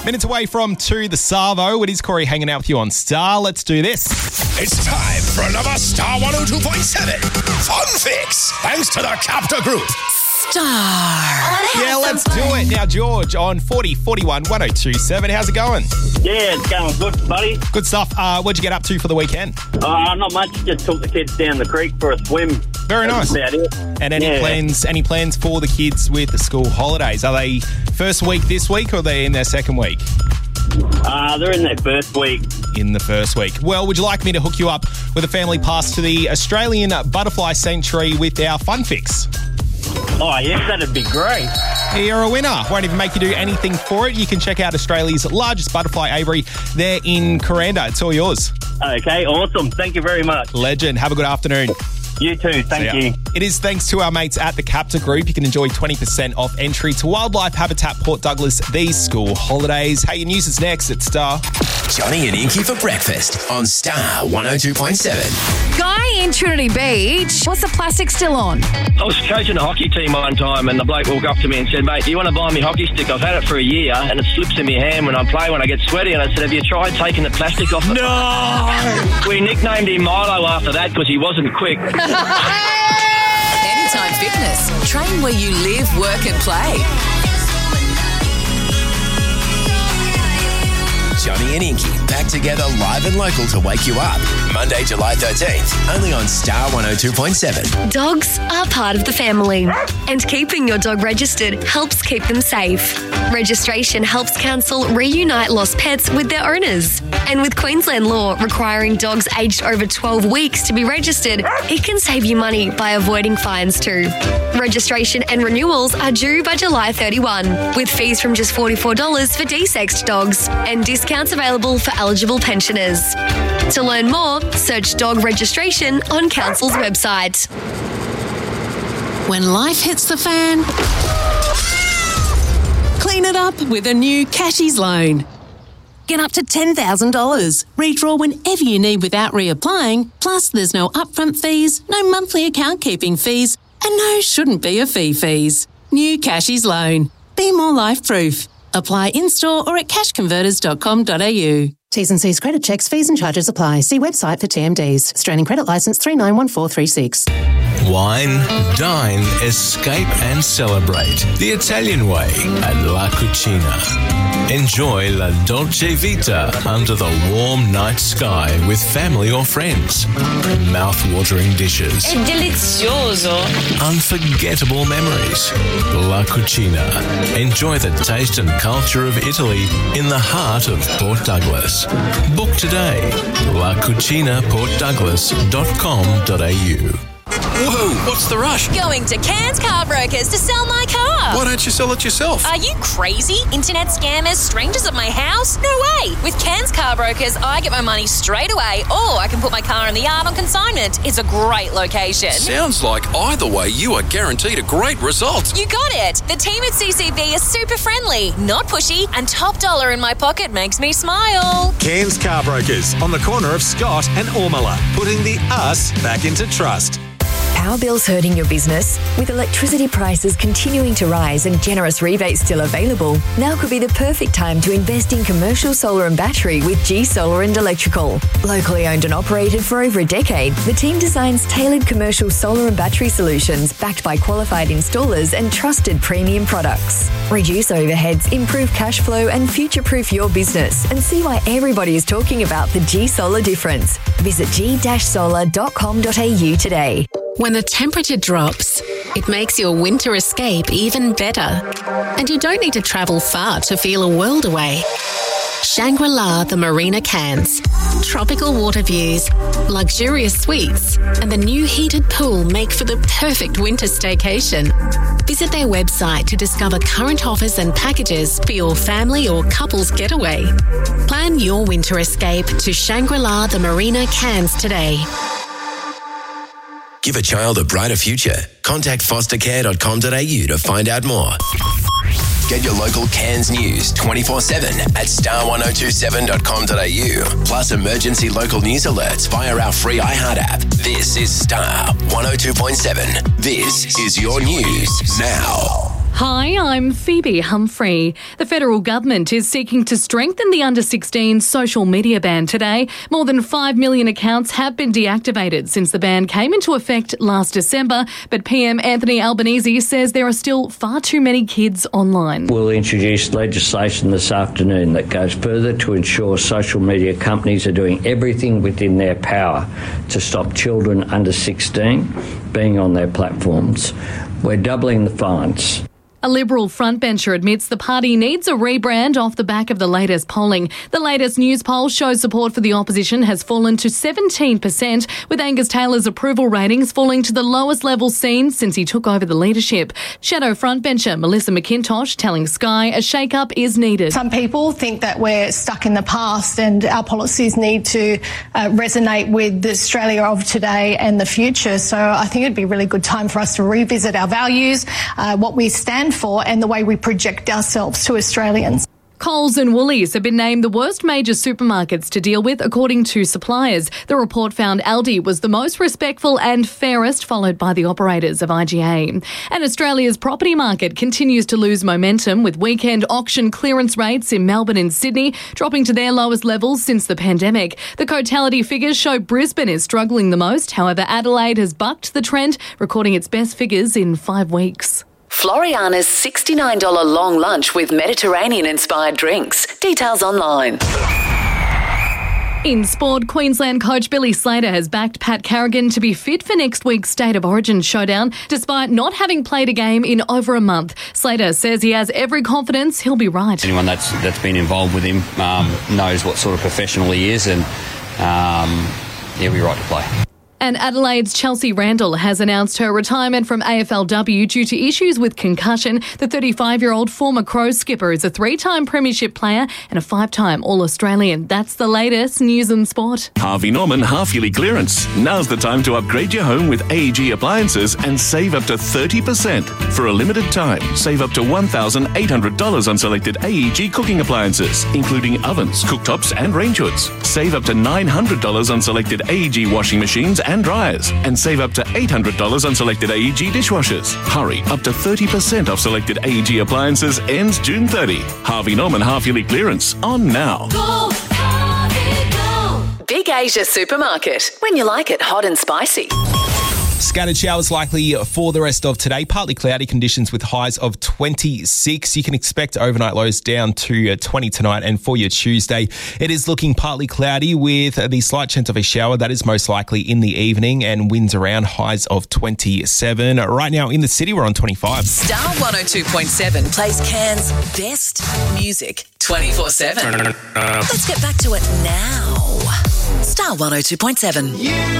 Minutes away from 2 the Savo. It is Corey hanging out with you on Star. Let's do this. It's time for another Star 102.7 Fun Fix, thanks to the Capta Group. Star. Yeah, let's do it. Now, George on 4041 1027. How's it going? Yeah, it's going good, buddy. Good stuff. What'd you get up to for the weekend? Not much. Just took the kids down the creek for a swim. Very nice. That's about it. And any plans for the kids with the school holidays? Are they first week this week or are they in their second week? They're in their first week. In the first week. Well, would you like me to hook you up with a family pass to the Australian Butterfly Sanctuary with our Fun Fix? Oh, yes, that'd be great. You're a winner. Won't even make you do anything for it. You can check out Australia's largest butterfly aviary there in Kuranda. It's all yours. Okay, awesome. Thank you very much. Legend. Have a good afternoon. You too. Thank you. It is thanks to our mates at the Capta Group. You can enjoy 20% off entry to Wildlife Habitat Port Douglas these school holidays. Hey, your news is next at Star. Johnny and Inky for breakfast on Star 102.7. Guy in Trinity Beach. What's the plastic still on? I was coaching a hockey team one time and the bloke walked up to me and said, mate, do you want to buy me hockey stick? I've had it for a year and it slips in my hand when I play when I get sweaty. And I said, have you tried taking the plastic off? No! We nicknamed him Milo after that because he wasn't quick. Anytime Fitness. Train where you live, work and play. Johnny and Inky back together live and local to wake you up. Monday, July 13th, only on Star 102.7. Dogs are part of the family, and keeping your dog registered helps keep them safe. Registration helps council reunite lost pets with their owners. And with Queensland law requiring dogs aged over 12 weeks to be registered, it can save you money by avoiding fines too. Registration and renewals are due by July 31, with fees from just $44 for desexed dogs and discounts available for eligible pensioners. To learn more, search dog registration on Council's website. When life hits the fan, clean it up with a new Cashies loan. Get up to $10,000. Redraw whenever you need without reapplying. Plus, there's no upfront fees, no monthly account keeping fees, and no shouldn't be a fees. New Cashies loan. Be more life-proof. Apply in-store or at cashconverters.com.au. T's and C's credit checks, fees and charges apply. See website for TMDs. Australian Credit Licence 391436. Wine, dine, escape and celebrate the Italian way at La Cucina. Enjoy La Dolce Vita under the warm night sky with family or friends. Mouth-watering dishes. È delizioso. Unforgettable memories. La Cucina. Enjoy the taste and culture of Italy in the heart of Port Douglas. Book today. LaCucinaPortDouglas.com.au. Whoa, what's the rush? Going to Cairns Car Brokers to sell my car. Why don't you sell it yourself? Are you crazy? Internet scammers, strangers at my house? No way. With Cairns Car Brokers, I get my money straight away, or I can put my car in the yard on consignment. It's a great location. Sounds like either way you are guaranteed a great result. You got it. The team at CCB is super friendly, not pushy, and top dollar in my pocket makes me smile. Cairns Car Brokers on the corner of Scott and Ormala, putting the us back into trust. Power bills hurting your business? With electricity prices continuing to rise and generous rebates still available, now could be the perfect time to invest in commercial solar and battery with G Solar and Electrical. Locally owned and operated for over a decade, the team designs tailored commercial solar and battery solutions backed by qualified installers and trusted premium products. Reduce overheads, improve cash flow and future-proof your business, and see why everybody is talking about the G Solar difference. Visit g-solar.com.au today. When the temperature drops, it makes your winter escape even better. And you don't need to travel far to feel a world away. Shangri-La the Marina Cairns. Tropical water views, luxurious suites, and the new heated pool make for the perfect winter staycation. Visit their website to discover current offers and packages for your family or couple's getaway. Plan your winter escape to Shangri-La the Marina Cairns today. Give a child a brighter future. Contact fostercare.com.au to find out more. Get your local Cairns news 24/7 at star1027.com.au. Plus emergency local news alerts via our free iHeart app. This is Star 102.7. This is your news now. Hi, I'm Phoebe Humphrey. The federal government is seeking to strengthen the under-16 social media ban today. More than 5 million accounts have been deactivated since the ban came into effect last December, but PM Anthony Albanese says there are still far too many kids online. We'll introduce legislation this afternoon that goes further to ensure social media companies are doing everything within their power to stop children under 16 being on their platforms. We're doubling the fines. A Liberal frontbencher admits the party needs a rebrand off the back of the latest polling. The latest news poll shows support for the opposition has fallen to 17%, with Angus Taylor's approval ratings falling to the lowest level seen since he took over the leadership. Shadow frontbencher Melissa McIntosh telling Sky a shake-up is needed. Some people think that we're stuck in the past and our policies need to resonate with the Australia of today and the future. So I think it'd be a really good time for us to revisit our values, what we stand for and the way we project ourselves to Australians. Coles and Woolies have been named the worst major supermarkets to deal with, according to suppliers. The report found Aldi was the most respectful and fairest, followed by the operators of IGA. And Australia's property market continues to lose momentum, with weekend auction clearance rates in Melbourne and Sydney dropping to their lowest levels since the pandemic. The Cotality figures show Brisbane is struggling the most. However, Adelaide has bucked the trend, recording its best figures in 5 weeks. Floriana's $69 long lunch with Mediterranean-inspired drinks. Details online. In sport, Queensland coach Billy Slater has backed Pat Carrigan to be fit for next week's State of Origin showdown, despite not having played a game in over a month. Slater says he has every confidence he'll be right. Anyone that's been involved with him knows what sort of professional he is, and he'll be right to play. And Adelaide's Chelsea Randall has announced her retirement from AFLW due to issues with concussion. The 35-year-old former Crows skipper is a 3-time premiership player and a 5-time All-Australian. That's the latest news and sport. Harvey Norman half-yearly clearance. Now's the time to upgrade your home with AEG appliances and save up to 30%. For a limited time, save up to $1,800 on selected AEG cooking appliances, including ovens, cooktops and range hoods. Save up to $900 on selected AEG washing machines and dryers, and save up to $800 on selected AEG dishwashers. Hurry, up to 30% off selected AEG appliances ends June 30. Harvey Norman half-yearly clearance on now. Go, Harvey, go. Big Asia Supermarket. When you like it hot and spicy. Scattered showers likely for the rest of today. Partly cloudy conditions with highs of 26. You can expect overnight lows down to 20 tonight. And for your Tuesday, it is looking partly cloudy with the slight chance of a shower. That is most likely in the evening, and winds around, highs of 27. Right now in the city, we're on 25. Star 102.7 plays Cairns' best music 24/7. Let's get back to it now. Star 102.7.